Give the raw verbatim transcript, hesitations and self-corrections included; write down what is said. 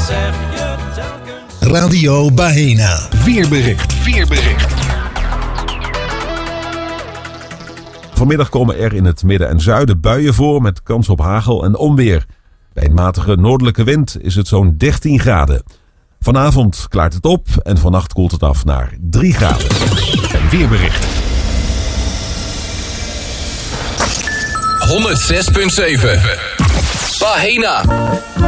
zeg je telkens. Radio Baena. Weerbericht. Weerbericht. Vanmiddag komen er in het midden en zuiden buien voor met kans op hagel en onweer. Bij een matige noordelijke wind is het zo'n dertien graden. Vanavond klaart het op en vannacht koelt het af naar drie graden. En weerbericht. honderd zes komma zeven Baena.